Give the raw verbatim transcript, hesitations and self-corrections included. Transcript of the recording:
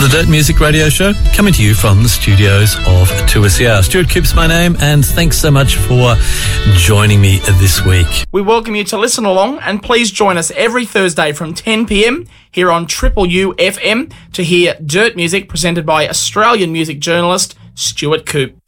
The Dirt Music Radio Show, coming to you from the studios of two S E R. Stuart Coop's my name, and thanks so much for joining me this week. We welcome you to listen along, and please join us every Thursday from ten p.m. here on Triple U F M to hear Dirt Music presented by Australian music journalist Stuart Coop.